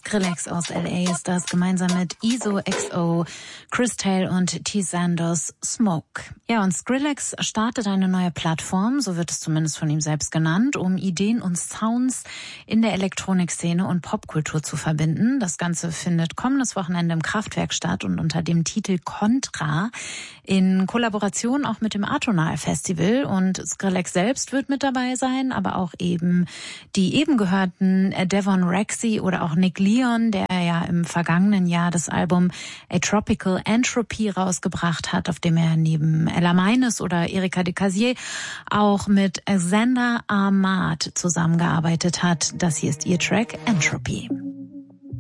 Skrillex aus LA ist das, gemeinsam mit ISO XO, Chris Tale und T. Sandos, Smoke. Ja, und Skrillex startet eine neue Plattform, so wird es zumindest von ihm selbst genannt, um Ideen und Sounds in der Elektronikszene und Popkultur zu verbinden. Das Ganze findet kommendes Wochenende im Kraftwerk statt und unter dem Titel Contra in Kollaboration auch mit dem Atonal Festival. Und Skrillex selbst wird mit dabei sein, aber auch eben die eben gehörten Devon Rexy oder auch Nick Leon, der ja im vergangenen Jahr das Album A Tropical Entropy rausgebracht hat, auf dem er neben Ella Meines oder Erika de Casier auch mit Xander Ahmad zusammengearbeitet hat. Das hier ist ihr Track Entropy.